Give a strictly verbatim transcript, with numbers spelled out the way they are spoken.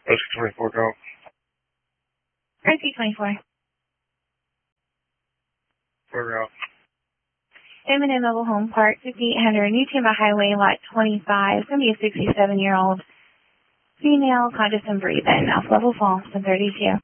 Rescue twenty-four, go. Rescue twenty-four. We're out. Diamond Mobile Home Park, fifty-eight hundred New Tama Highway, lot twenty-five. Somebody a sixty-seven-year-old female, conscious and breathing. Alpha level false, one thirty-two.